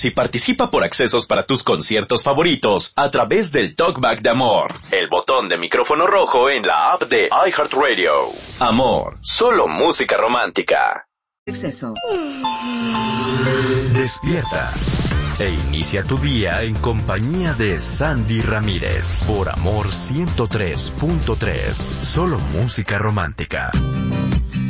y participa por accesos para tus conciertos favoritos a través del Talkback de Amor, el botón de micrófono rojo en la app de iHeartRadio. Amor, solo música romántica. Exceso. Despierta e inicia tu día en compañía de Sandy Ramírez por Amor 103.3. Solo música romántica.